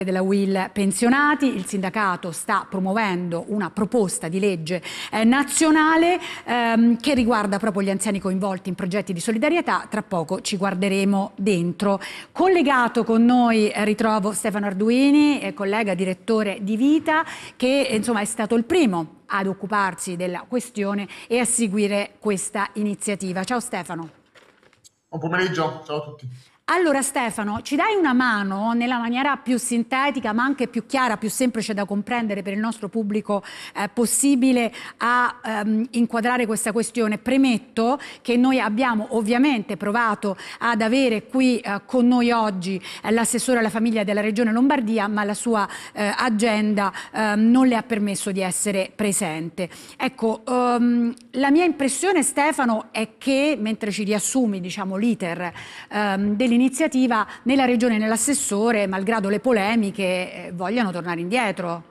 della UIL pensionati. Il sindacato sta promuovendo una proposta di legge nazionale che riguarda proprio gli anziani coinvolti in progetti di solidarietà. Tra poco ci guarderemo dentro. Collegato con noi ritrovo Stefano Arduini, collega direttore di Vita, che insomma è stato il primo ad occuparsi della questione e a seguire questa iniziativa. Ciao Stefano. Buon pomeriggio, ciao a tutti. Allora Stefano, ci dai una mano nella maniera più sintetica ma anche più chiara, più semplice da comprendere per il nostro pubblico possibile a inquadrare questa questione? Premetto che noi abbiamo ovviamente provato ad avere qui con noi oggi l'assessore alla famiglia della Regione Lombardia, ma la sua agenda non le ha permesso di essere presente. Ecco, la mia impressione, Stefano, è che mentre ci riassumi, diciamo, l'iter dell'iniziativa, nella Regione e nell'assessore, malgrado le polemiche, vogliano tornare indietro.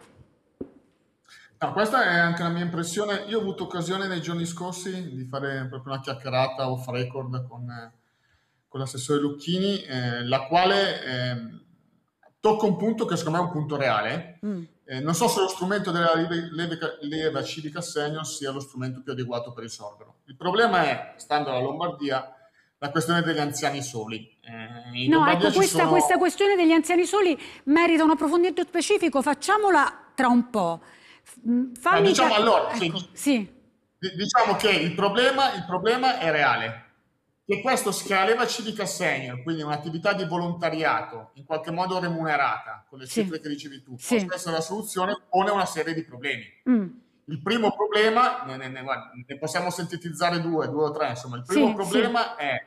No, questa è anche la mia impressione. Io ho avuto occasione nei giorni scorsi di fare proprio una chiacchierata off record con l'assessore Lucchini, la quale tocca un punto che secondo me è un punto reale. Non so se lo strumento della leva civica senior sia lo strumento più adeguato per risolverlo. Il problema è, stando alla Lombardia, la questione degli anziani soli. No, ecco, questa questione degli anziani soli merita un approfondimento specifico, facciamola tra un po'. Diciamo allora, ecco, sì. Diciamo che il problema è reale. Che questo che la leva civica senior, quindi un'attività di volontariato in qualche modo remunerata, con le cifre che dicevi tu, possa essere la soluzione, pone una serie di problemi. Il primo problema, ne possiamo sintetizzare due o tre, insomma, il primo problema è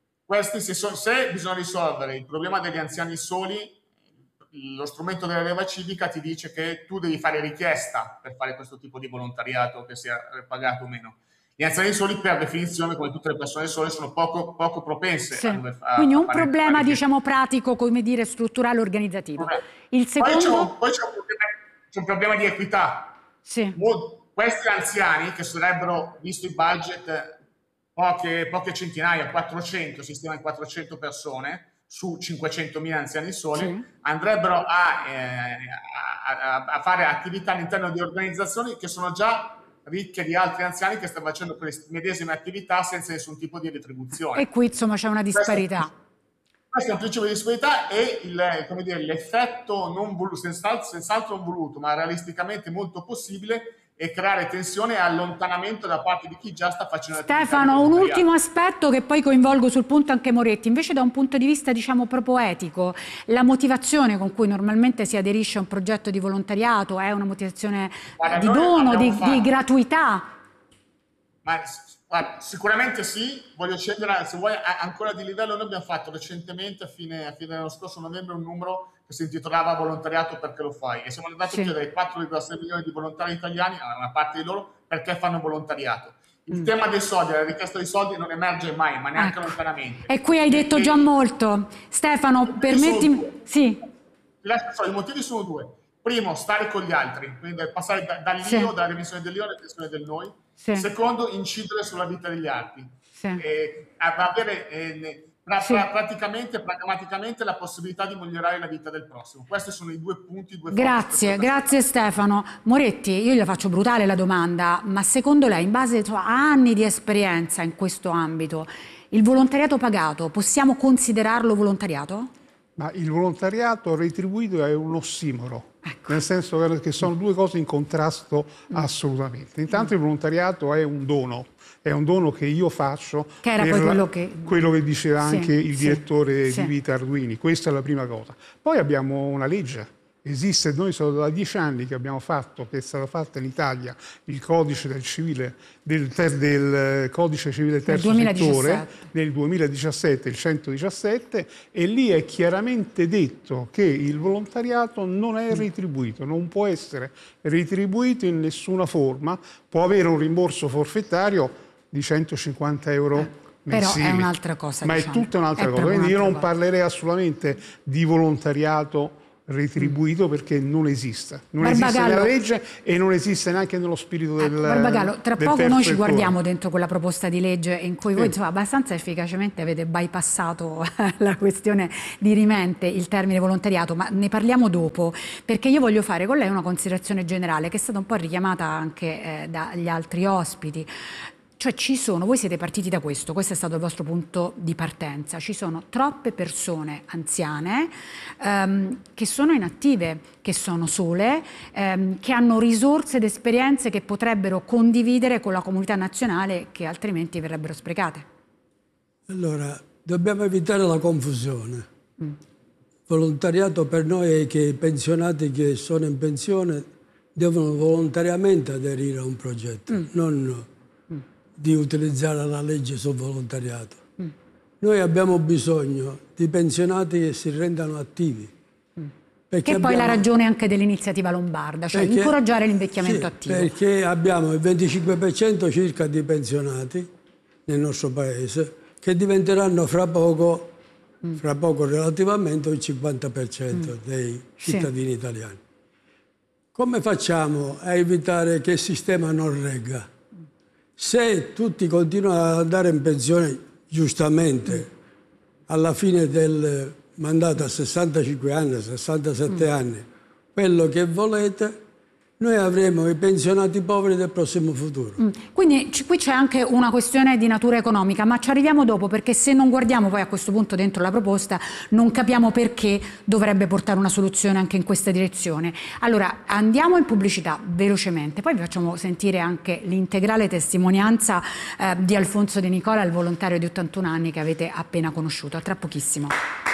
se bisogna risolvere il problema degli anziani soli, lo strumento della leva civica ti dice che tu devi fare richiesta per fare questo tipo di volontariato, che sia pagato o meno. Gli anziani soli, per definizione, come tutte le persone sole, sono poco propense a quindi un problema, diciamo, pratico, come dire, strutturale, organizzativo. Il secondo... Poi c'è un problema di equità. Questi anziani, che sarebbero, visto il budget, poche centinaia, 400, si stima in 400 persone su 500.000 anziani soli, andrebbero a fare attività all'interno di organizzazioni che sono già ricche di altri anziani che stanno facendo quelle medesime attività senza nessun tipo di retribuzione. E qui insomma c'è una disparità. Questo è un principio di disparità e l'effetto non voluto, senz'altro non voluto, ma realisticamente molto possibile, e creare tensione e allontanamento da parte di chi già sta facendo attività. Stefano, un ultimo aspetto che poi coinvolgo sul punto anche Moretti, invece da un punto di vista, diciamo, proprio etico, la motivazione con cui normalmente si aderisce a un progetto di volontariato è una motivazione di dono, di gratuità? Guarda, sicuramente sì, voglio scendere, se vuoi, ancora di livello. Noi abbiamo fatto recentemente, a fine dello scorso novembre, un numero che si intitolava Volontariato perché lo fai, e siamo andati a chiedere ai 4,6 milioni di volontari italiani, una parte di loro, perché fanno volontariato. Il tema dei soldi, la richiesta di soldi non emerge mai, ma neanche lontanamente. E qui hai detto già molto. Stefano, permettimi... Sì. I motivi sono due. Primo, stare con gli altri, quindi passare dall'io, dalla dimensione dell'io alla dimensione del noi. Secondo, incidere sulla vita degli altri. Avere praticamente, pragmaticamente, la possibilità di migliorare la vita del prossimo. Questi sono i due punti. Grazie Stefano. Moretti, io le faccio brutale la domanda, ma secondo lei, in base a anni di esperienza in questo ambito, il volontariato pagato, possiamo considerarlo volontariato? Ma il volontariato retribuito è un ossimoro. Nel senso che sono due cose in contrasto assolutamente. Intanto il volontariato è un dono che io faccio, che era poi quello che diceva anche il direttore di Vita Arduini. Questa è la prima cosa. Poi abbiamo una legge. Esiste, noi sono da 10 anni che abbiamo fatto, che è stata fatta in Italia, il codice del codice civile terzo settore del 2017, il 117, e lì è chiaramente detto che il volontariato non è retribuito, non può essere retribuito in nessuna forma, può avere un rimborso forfettario di 150 euro mensili. Però è un'altra cosa. Ma è tutta un'altra cosa, quindi io non parlerei assolutamente di volontariato retribuito perché non esiste. Non esiste nella legge e non esiste neanche nello spirito del Barbagallo, tra del poco noi ci settore. guardiamo dentro quella proposta di legge in cui voi insomma, abbastanza efficacemente avete bypassato la questione dirimente il termine volontariato, ma ne parliamo dopo, perché io voglio fare con lei una considerazione generale che è stata un po' richiamata anche dagli altri ospiti. Cioè voi siete partiti da questo è stato il vostro punto di partenza, ci sono troppe persone anziane che sono inattive, che sono sole, che hanno risorse ed esperienze che potrebbero condividere con la comunità nazionale che altrimenti verrebbero sprecate. Allora, dobbiamo evitare la confusione. Volontariato per noi è che i pensionati che sono in pensione devono volontariamente aderire a un progetto, non di utilizzare la legge sul volontariato. Noi abbiamo bisogno di pensionati che si rendano attivi. Che poi è la ragione anche dell'iniziativa lombarda, cioè incoraggiare l'invecchiamento attivo. Perché abbiamo il 25% circa di pensionati nel nostro paese che diventeranno fra poco relativamente il 50% dei cittadini italiani. Come facciamo a evitare che il sistema non regga? Se tutti continuano ad andare in pensione giustamente alla fine del mandato a 65 anni, a 67 anni, quello che volete, noi avremo i pensionati poveri del prossimo futuro. Quindi qui c'è anche una questione di natura economica, ma ci arriviamo dopo, perché se non guardiamo poi a questo punto dentro la proposta non capiamo perché dovrebbe portare una soluzione anche in questa direzione. Allora andiamo in pubblicità velocemente, poi vi facciamo sentire anche l'integrale testimonianza di Alfonso De Nicola, il volontario di 81 anni che avete appena conosciuto. A tra pochissimo.